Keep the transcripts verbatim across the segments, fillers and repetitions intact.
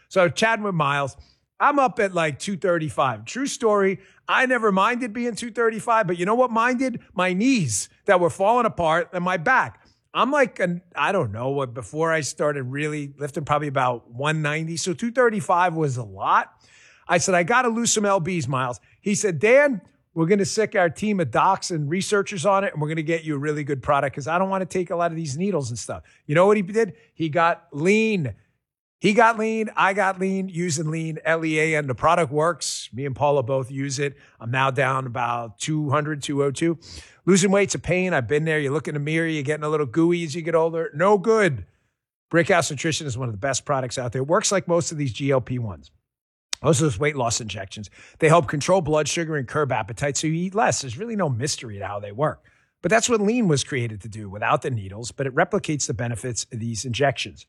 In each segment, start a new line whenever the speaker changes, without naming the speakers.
So chatting with Miles, I'm up at like two thirty-five. True story. I never minded being two thirty-five, but you know what minded? My knees that were falling apart and my back. I'm like, an, I don't know what, before I started really lifting, probably about one ninety. So two thirty-five was a lot. I said, I got to lose some L Bs, Miles. He said, Dan, we're going to sick our team of docs and researchers on it, and we're going to get you a really good product because I don't want to take a lot of these needles and stuff. You know what he did? He got lean. He got lean. I got lean using lean, L E A N. The product works. Me and Paula both use it. I'm now down about two hundred, two oh two. Losing weight's a pain. I've been there. You look in the mirror, you're getting a little gooey as you get older. No good. Brickhouse Nutrition is one of the best products out there. It works like most of these G L P ones. Most of those weight loss injections. They help control blood sugar and curb appetite so you eat less. There's really no mystery to how they work. But that's what lean was created to do without the needles, but it replicates the benefits of these injections.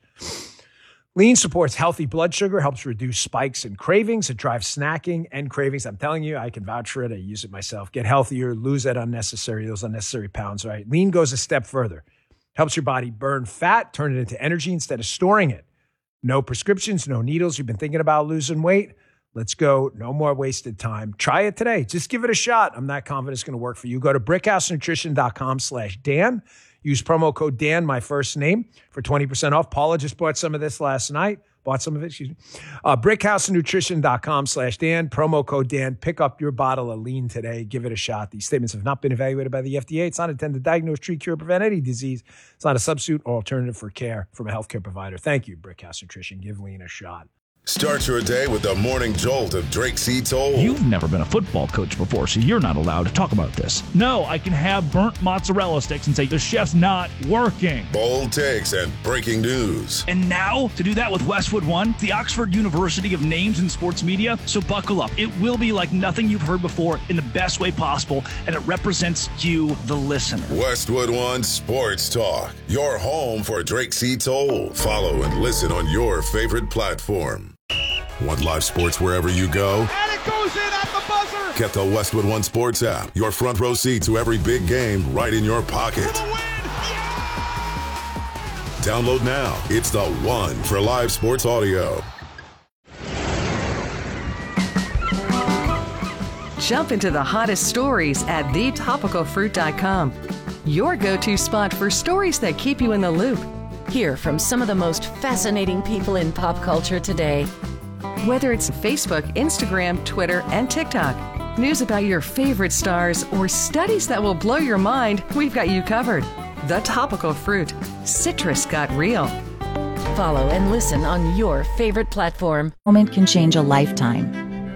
Lean supports healthy blood sugar, helps reduce spikes and cravings. It drives snacking and cravings. I'm telling you, I can vouch for it. I use it myself. Get healthier, lose that unnecessary, those unnecessary pounds, right? Lean goes a step further. Helps your body burn fat, turn it into energy instead of storing it. No prescriptions, no needles. You've been thinking about losing weight? Let's go. No more wasted time. Try it today. Just give it a shot. I'm not confident it's going to work for you. Go to brickhousenutrition.com slash Dan. Use promo code Dan, my first name, for twenty percent off. Paula just bought some of this last night. Bought some of it, excuse me. Uh, brickhousenutrition.com slash Dan. Promo code Dan. Pick up your bottle of lean today. Give it a shot. These statements have not been evaluated by the F D A. It's not intended to diagnose, treat, cure, or prevent any disease. It's not a substitute or alternative for care from a healthcare provider. Thank you, Brickhouse Nutrition. Give lean a shot.
Start your day with the morning jolt of Drake C. Toll.
You've never been a football coach before, so you're not allowed to talk about this. No, I can have burnt mozzarella sticks and say the chef's not working.
Bold takes and breaking news.
And now, to do that with Westwood One, the Oxford University of names in sports media. So buckle up. It will be like nothing you've heard before in the best way possible, and it represents you, the listener.
Westwood One Sports Talk, your home for Drake C. Toll. Follow and listen on your favorite platform. Want live sports wherever you go?
And it goes in at the buzzer!
Get the Westwood One Sports app. Your front row seat to every big game right in your pocket.
For the win! Yeah!
Download now. It's the one for live sports audio.
Jump into the hottest stories at the topical fruit dot com. Your go-to spot for stories that keep you in the loop.
Hear from some of the most fascinating people in pop culture today.
Whether it's Facebook, Instagram, Twitter, and TikTok, news about your favorite stars, or studies that will blow your mind, we've got you covered. The Topical Fruit. Citrus got real.
Follow and listen on your favorite platform.
Moment can change a lifetime.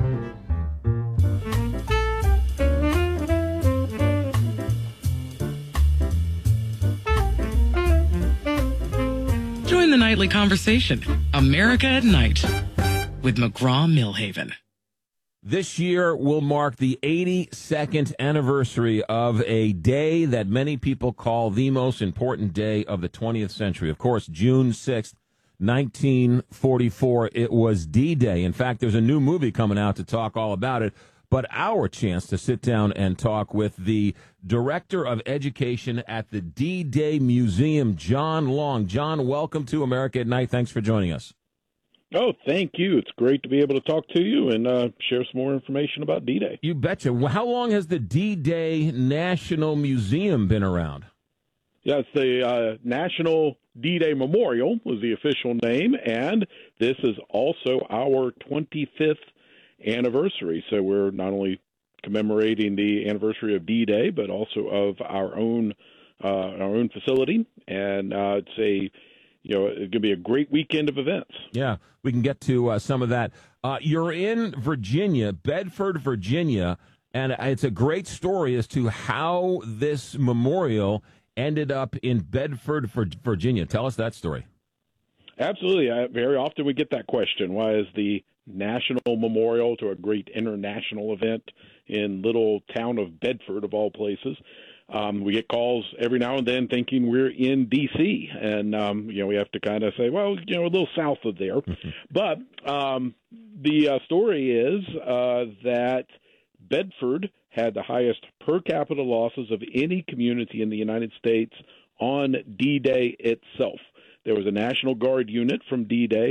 Join the nightly conversation, America at Night, with McGraw-Millhaven.
This year will mark the eighty-second anniversary of a day that many people call the most important day of the twentieth century. Of course, June sixth, nineteen forty-four, it was D-Day. In fact, there's a new movie coming out to talk all about it. But our chance to sit down and talk with the Director of Education at the D-Day Museum, John Long. John, welcome to America at Night. Thanks for joining us.
Oh, thank you. It's great to be able to talk to you and uh, share some more information about D-Day.
You betcha. How long has the D-Day National Museum been around?
Yeah, it's the uh, National D-Day Memorial was the official name, and this is also our twenty-fifth anniversary. So we're not only commemorating the anniversary of D-Day, but also of our own uh, our own facility, and uh, it's a you know, it's going to be a great weekend of events.
Yeah, we can get to uh, some of that. Uh, you're in Virginia, Bedford, Virginia, and it's a great story as to how this memorial ended up in Bedford, Virginia. Tell us that story.
Absolutely. I, very often we get that question. Why is the national memorial to a great international event in little town of Bedford, of all places? Um, we get calls every now and then thinking we're in D C, and, um, you know, we have to kind of say, well, you know, a little south of there. But um, the uh, story is uh, that Bedford had the highest per capita losses of any community in the United States on D-Day itself. There was a National Guard unit from D-Day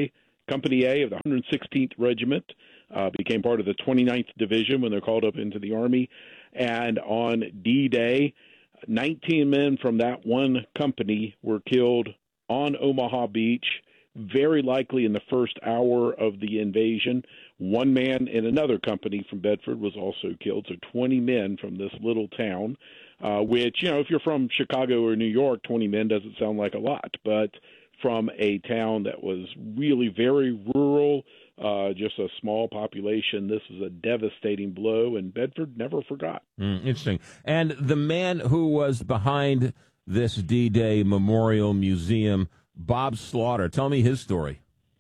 Company A of the one hundred sixteenth Regiment, uh, became part of the twenty-ninth Division when they're called up into the Army. And on D-Day, nineteen men from that one company were killed on Omaha Beach, very likely in the first hour of the invasion. One man in another company from Bedford was also killed, so twenty men from this little town, uh, which, you know, if you're from Chicago or New York, twenty men doesn't sound like a lot, but from a town that was really very rural, uh, just a small population, this was a devastating blow, and Bedford never forgot.
Mm, interesting. And the man who was behind this D-Day Memorial Museum, Bob Slaughter, tell me his story.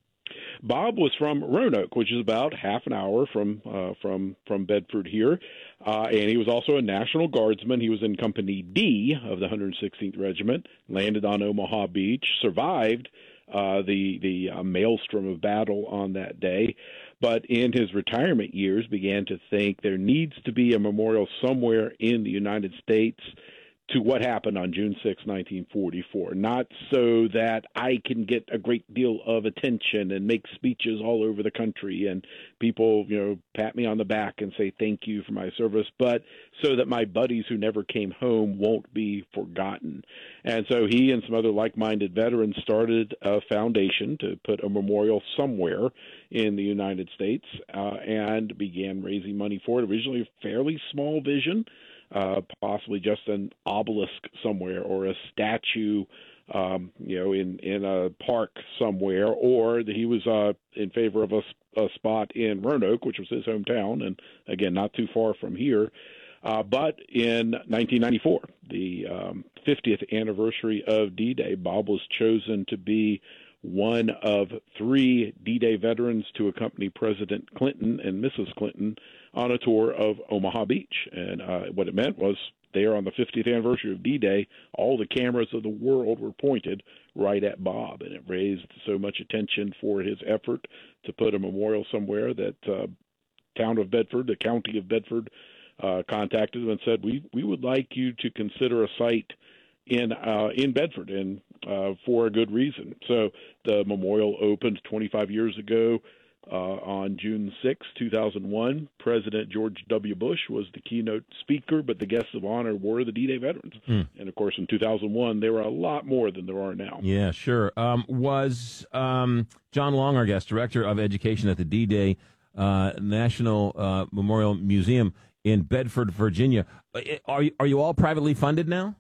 Bob was from Roanoke, which is about half an hour from uh, from from Bedford here, uh, and he was also a National Guardsman. He was in Company D of the one hundred sixteenth Regiment, landed on Omaha Beach, survived uh, the the uh, maelstrom of battle on that day, but in his retirement years began to think there needs to be a memorial somewhere in the United States to what happened on June sixth, nineteen forty-four, not so that I can get a great deal of attention and make speeches all over the country and people, you know, pat me on the back and say thank you for my service, but so that my buddies who never came home won't be forgotten. And so he and some other like-minded veterans started a foundation to put a memorial somewhere in the United States uh, and began raising money for it. Originally a fairly small vision, Uh, possibly just an obelisk somewhere or a statue, um, you know, in, in a park somewhere, or that he was uh, in favor of a, a spot in Roanoke, which was his hometown, and again, not too far from here. Uh, but in nineteen ninety-four, the um, fiftieth anniversary of D-Day, Bob was chosen to be one of three D-Day veterans to accompany President Clinton and Missus Clinton on a tour of Omaha Beach. And uh, what it meant was there on the fiftieth anniversary of D-Day, all the cameras of the world were pointed right at Bob, and it raised so much attention for his effort to put a memorial somewhere that uh, town of Bedford, the county of Bedford, uh, contacted him and said, we, we would like you to consider a site in uh, in Bedford, and uh, for a good reason. So the memorial opened twenty-five years ago uh, on June sixth, two thousand one. President George W. Bush was the keynote speaker, but the guests of honor were the D-Day veterans. Mm. And, of course, in two thousand one, there were a lot more than there are now.
Yeah, sure. Um, was um, John Long, our guest, Director of Education at the D-Day uh, National uh, Memorial Museum in Bedford, Virginia. Are you, are you all privately funded now?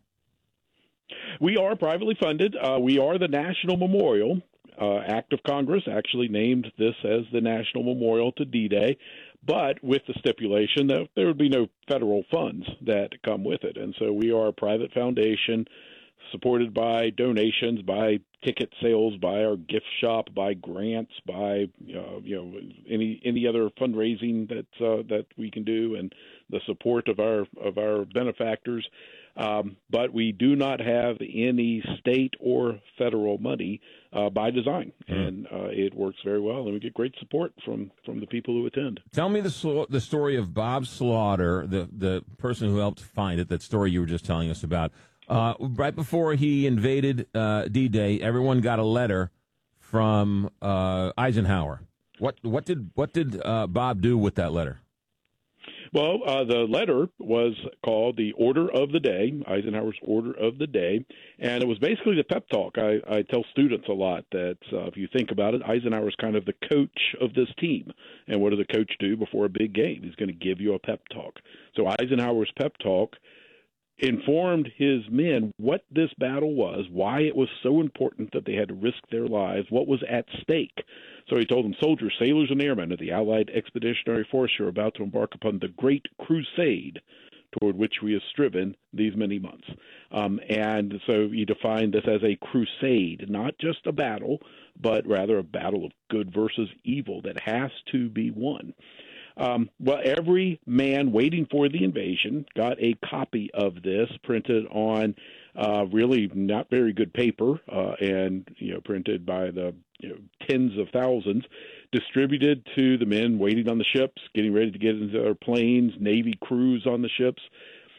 We are privately funded. Uh, we are the National Memorial. Uh, Act of Congress actually named this as the National Memorial to D-Day, but with the stipulation that there would be no federal funds that come with it. And so we are a private foundation supported by donations, by ticket sales, by our gift shop, by grants, by uh, you know any any other fundraising that uh, that we can do, and the support of our of our benefactors. Um, but we do not have any state or federal money uh, by design, mm. and uh, it works very well, and we get great support from, from the people who attend.
Tell me the the story of Bob Slaughter, the the person who helped find it. That story you were just telling us about. Uh, right before he invaded uh, D-Day, everyone got a letter from uh, Eisenhower. What what did what did uh, Bob do with that letter?
Well, uh, the letter was called the Order of the Day, Eisenhower's Order of the Day, and it was basically the pep talk. I, I tell students a lot that uh, if you think about it, Eisenhower's kind of the coach of this team. And what does a coach do before a big game? He's going to give you a pep talk. So Eisenhower's pep talk informed his men what this battle was, why it was so important that they had to risk their lives, what was at stake. So he told them, soldiers, sailors, and airmen of the Allied Expeditionary Force are about to embark upon the great crusade toward which we have striven these many months. Um, and so he defined this as a crusade, not just a battle, but rather a battle of good versus evil that has to be won. Um, well, every man waiting for the invasion got a copy of this printed on uh, really not very good paper uh, and, you know, printed by the you know, tens of thousands, distributed to the men waiting on the ships, getting ready to get into their planes, Navy crews on the ships.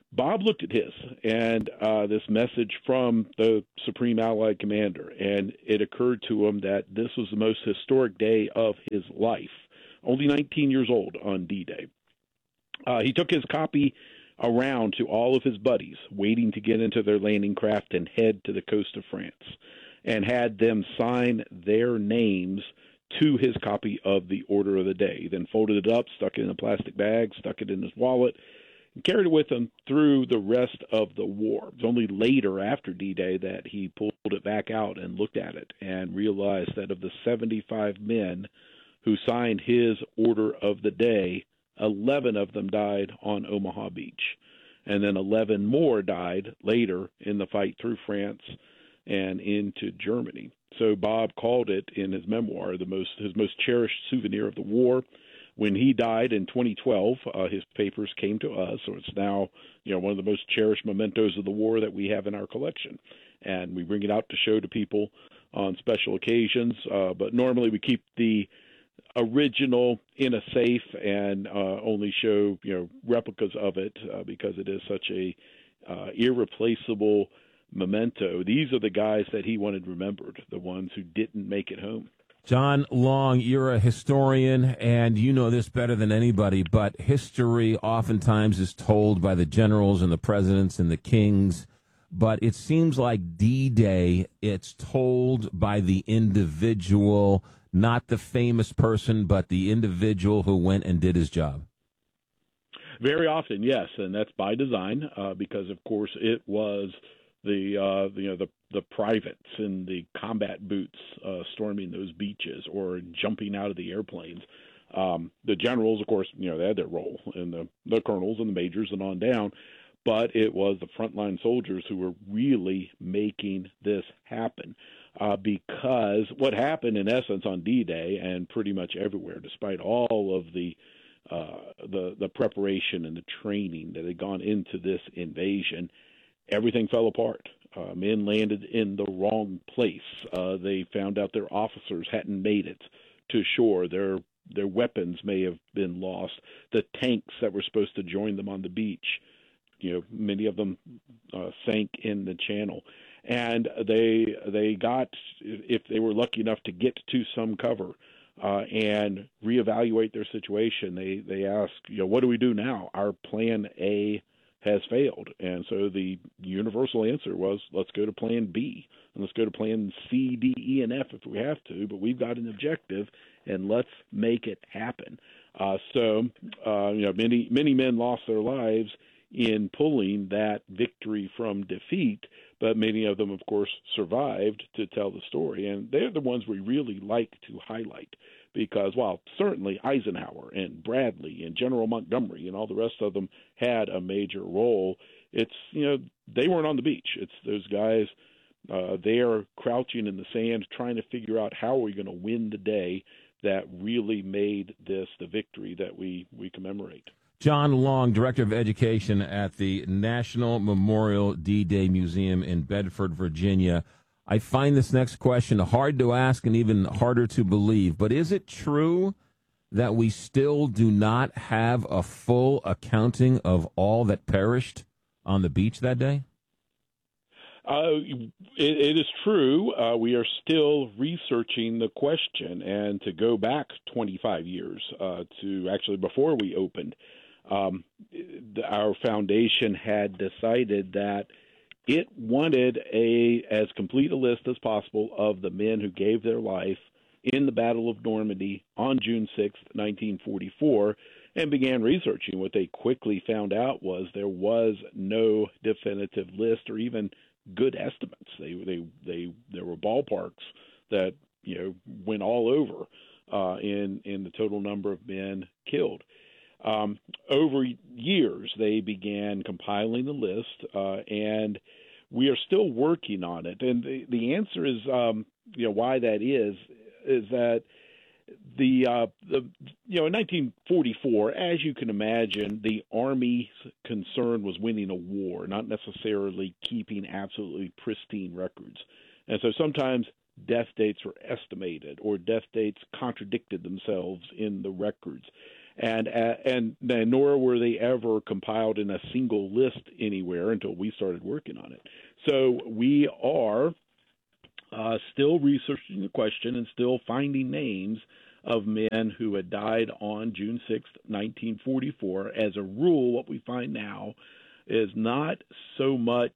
Bob looked at his and uh, this message from the Supreme Allied Commander, and it occurred to him that this was the most historic day of his life. Only nineteen years old on D-Day. Uh, he took his copy around to all of his buddies waiting to get into their landing craft and head to the coast of France, and had them sign their names to his copy of the Order of the Day. He then folded it up, stuck it in a plastic bag, stuck it in his wallet, and carried it with him through the rest of the war. It was only later, after D-Day, that he pulled it back out and looked at it and realized that of the seventy-five men who signed his Order of the Day, eleven of them died on Omaha Beach. And then eleven more died later in the fight through France and into Germany. So Bob called it in his memoir the most his most cherished souvenir of the war. When he died in twenty twelve, uh, his papers came to us, so it's now, you know, one of the most cherished mementos of the war that we have in our collection. And we bring it out to show to people on special occasions, uh, but normally we keep the original in a safe and uh, only show, you know, replicas of it uh, because it is such a uh, irreplaceable memento. These are the guys that he wanted remembered, the ones who didn't make it home.
John Long, you're a historian, and you know this better than anybody, but history oftentimes is told by the generals and the presidents and the kings, but it seems like D-Day, it's told by the individual, not the famous person, but the individual who went and did his job.
Very often, yes, and that's by design, uh, because, of course, it was the uh, you know the the privates in the combat boots uh, storming those beaches or jumping out of the airplanes. Um, the generals, of course, you know, they had their role, and the the colonels and the majors and on down. But it was the frontline soldiers who were really making this happen. Uh, because what happened, in essence, on D-Day and pretty much everywhere, despite all of the uh, the the preparation and the training that had gone into this invasion, everything fell apart. Uh, men landed in the wrong place. Uh, they found out their officers hadn't made it to shore. Their their weapons may have been lost. The tanks that were supposed to join them on the beach, you know, many of them uh, sank in the channel. And they they got, if they were lucky enough to get to some cover uh, and reevaluate their situation, they, they asked, you know, what do we do now? Our plan A has failed. And so the universal answer was, let's go to plan B, and let's go to plan C, D, E, and F if we have to, but we've got an objective, and let's make it happen. Uh, so, uh, you know, many, many men lost their lives in pulling that victory from defeat, but many of them, of course, survived to tell the story. And they're the ones we really like to highlight because, while certainly Eisenhower and Bradley and General Montgomery and all the rest of them had a major role, it's, you know, they weren't on the beach. It's those guys, uh, they are crouching in the sand trying to figure out how are we going to win the day that really made this the victory that we, we commemorate.
John Long, Director of Education at the National Memorial D-Day Museum in Bedford, Virginia. I find this next question hard to ask and even harder to believe, but is it true that we still do not have a full accounting of all that perished on the beach that day?
Uh, it, it is true. Uh, we are still researching the question, and to go back twenty-five years uh, to actually before we opened, Um, our foundation had decided that it wanted a as complete a list as possible of the men who gave their life in the Battle of Normandy on June sixth, nineteen forty-four, and began researching. What they quickly found out was there was no definitive list or even good estimates. They they they there were ballparks that, you know, went all over uh, in in the total number of men killed. Um, over years, they began compiling the list, uh, and we are still working on it. And the, the answer is, um, you know, why that is, is that the, uh, the, you know, in nineteen forty-four, as you can imagine, the Army's concern was winning a war, not necessarily keeping absolutely pristine records. And so sometimes death dates were estimated or death dates contradicted themselves in the records. And, uh, and and nor were they ever compiled in a single list anywhere until we started working on it. So we are uh, still researching the question and still finding names of men who had died on June sixth, nineteen forty-four. As a rule, what we find now is not so much,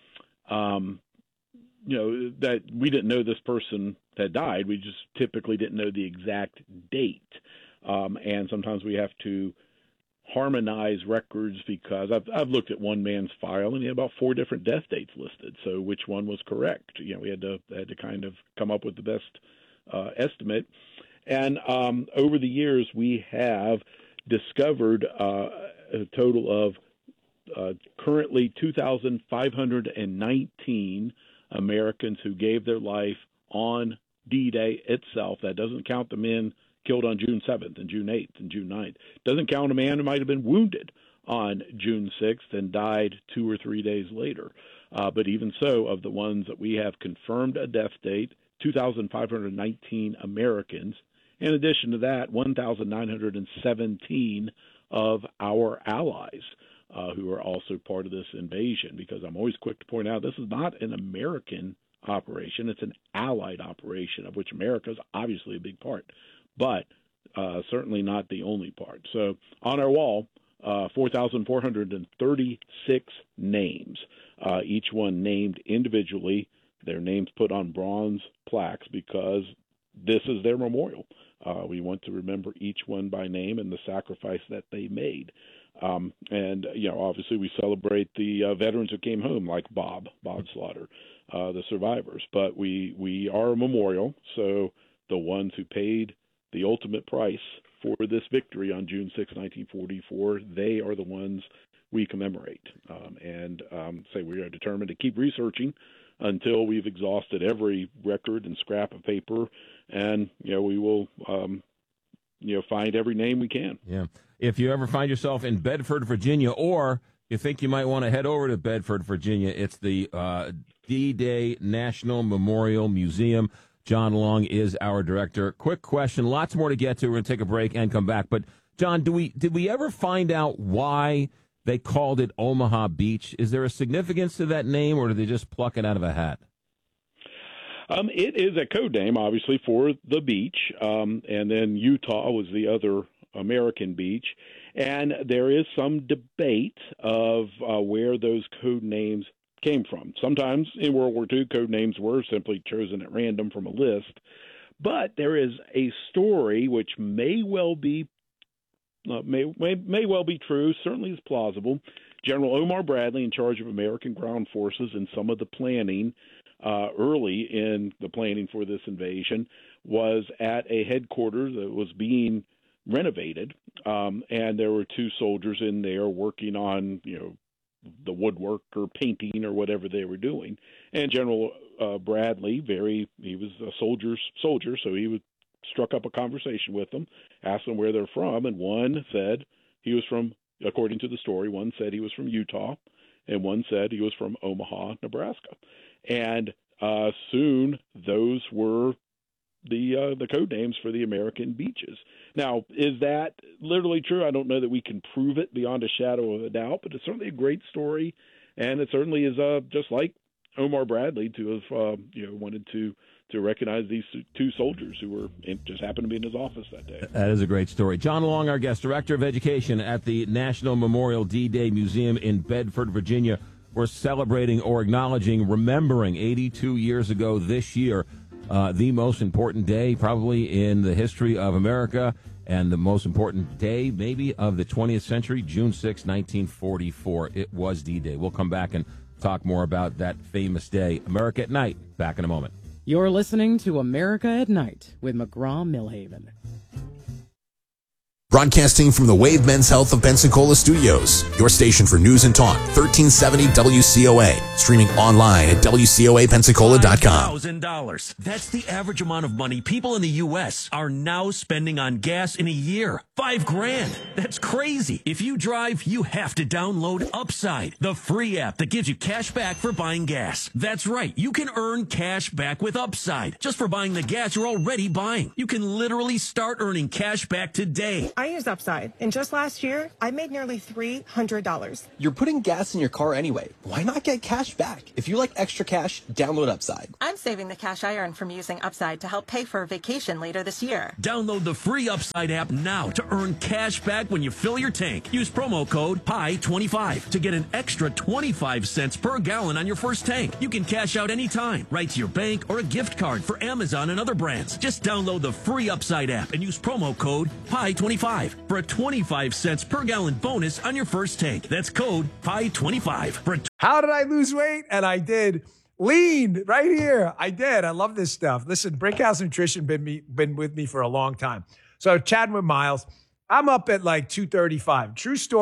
um, you know, that we didn't know this person had died. We just typically didn't know the exact date. Um, and sometimes we have to harmonize records because I've, I've looked at one man's file and he had about four different death dates listed. So which one was correct? You know, we had to had to kind of come up with the best uh, estimate. And um, over the years, we have discovered uh, a total of uh, currently two thousand five hundred nineteen Americans who gave their life on D-Day itself. That doesn't count the men killed on June seventh and June eighth and June ninth. Doesn't count a man who might have been wounded on June sixth and died two or three days later. Uh, but even so, of the ones that we have confirmed a death date, two thousand five hundred nineteen Americans. In addition to that, one thousand nine hundred seventeen of our allies uh, who are also part of this invasion, because I'm always quick to point out this is not an American operation. It's an allied operation, of which America is obviously a big part, but uh, certainly not the only part. So on our wall, uh, four thousand four hundred thirty-six names, uh, each one named individually, their names put on bronze plaques because this is their memorial. Uh, we want to remember each one by name and the sacrifice that they made. Um, and, you know, obviously we celebrate the uh, veterans who came home, like Bob, Bob Slaughter, uh, the survivors. But we, we are a memorial, so the ones who paid the ultimate price for this victory on June sixth, nineteen forty-four, they are the ones we commemorate. Um, and um, say we are determined to keep researching until we've exhausted every record and scrap of paper, and you know we will, um, you know, find every name we can.
Yeah. If you ever find yourself in Bedford, Virginia, or you think you might want to head over to Bedford, Virginia, it's the uh, D-Day National Memorial Museum. John Long is our director. Quick question, lots more to get to. We're going to take a break and come back. But John, do we did we ever find out why they called it Omaha Beach? Is there a significance to that name, or did they just pluck it out of a hat?
Um, it is a code name, obviously, for the beach, um, and then Utah was the other American beach. And there is some debate of uh, where those code names came from. Sometimes in World War Two, code names were simply chosen at random from a list. But there is a story which may well be Uh, may, may may well be true, certainly is plausible. General Omar Bradley, in charge of American ground forces and some of the planning uh, early in the planning for this invasion, was at a headquarters that was being renovated, um, and there were two soldiers in there working on, you know, the woodwork or painting or whatever they were doing. And General uh, Bradley, very he was a soldier's soldier, so he was struck up a conversation with them, asked them where they're from, and one said he was from, according to the story, one said he was from Utah, and one said he was from Omaha, Nebraska. And uh, soon those were the uh, the code names for the American beaches. Now, is that literally true? I don't know that we can prove it beyond a shadow of a doubt, but it's certainly a great story, and it certainly is uh, just like Omar Bradley to have uh, you know wanted to to recognize these two soldiers who were in, just happened to be in his office that day.
That is a great story. John Long, our guest, Director of Education at the National Memorial D-Day Museum in Bedford, Virginia. We're celebrating or acknowledging, remembering eighty-two years ago this year, uh, the most important day probably in the history of America and the most important day maybe of the twentieth century, June sixth, nineteen forty-four. It was D-Day. We'll come back and talk more about that famous day. America at Night. Back in a moment.
You're listening to America at Night with McGraw-Milhaven.
Broadcasting from the Wave Men's Health of Pensacola Studios, your station for news and talk, thirteen seventy W C O A. Streaming online at W C O A Pensacola dot com.
five thousand dollars. That's the average amount of money people in the U S are now spending on gas in a year. Five grand. That's crazy. If you drive, you have to download Upside, the free app that gives you cash back for buying gas. That's right. You can earn cash back with Upside just for buying the gas you're already buying. You can literally start earning cash back today.
I use Upside, and just last year, I made nearly three hundred dollars.
You're putting gas in your car anyway. Why not get cash back? If you like extra cash, download Upside.
I'm saving the cash I earn from using Upside to help pay for a vacation later this year.
Download the free Upside app now to earn cash back when you fill your tank. Use promo code P I twenty-five to get an extra twenty-five cents per gallon on your first tank. You can cash out anytime, right to your bank or a gift card for Amazon and other brands. Just download the free Upside app and use promo code P I twenty-five for a twenty-five cents per gallon bonus on your first tank. That's code P I twenty-five. For a t-
How did I lose weight? And I did. Lean right here. I did. I love this stuff. Listen, Brickhouse Nutrition been me been with me for a long time. So chatting with Miles, I'm up at like two thirty-five. True story.